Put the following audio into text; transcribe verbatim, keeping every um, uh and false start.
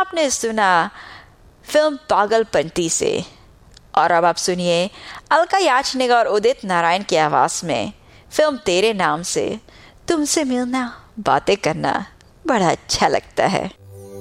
आपने सुना फिल्म पागलपंती से, और अब आप सुनिए अलका याचनिक और उदित नारायण की आवाज में फिल्म तेरे नाम से। तुमसे मिलना, बातें करना बड़ा अच्छा लगता है।